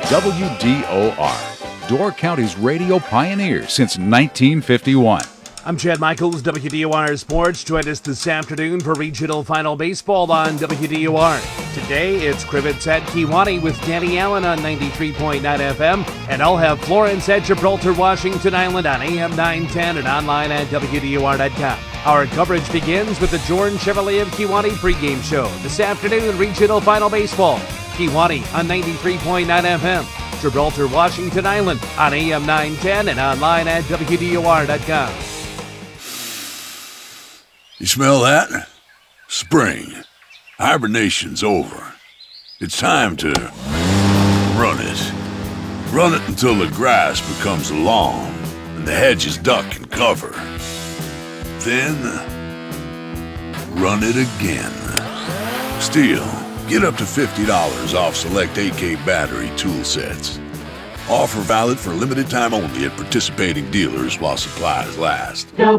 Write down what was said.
WDOR, Door County's radio pioneer since 1951. I'm Chad Michaels, WDOR Sports. Join us this afternoon for regional final baseball on WDOR. Today, it's Crivets at Kewaunee with Danny Allen on 93.9 FM, and I'll have Florence at Gibraltar, Washington Island on AM 910 and online at WDOR.com. Our coverage begins with the Jordan Chevrolet of Kewaunee pregame show. This afternoon, regional final baseball. Kewaunee on 93.9 FM. Gibraltar, Washington Island on AM 910 and online at WDOR.com. You smell that? Spring. Hibernation's over. It's time to run it. Run it until the grass becomes long and the hedges duck and cover. Then, run it again. Still, get up to $50 off select AK battery tool sets. Offer valid for limited time only at participating dealers while supplies last.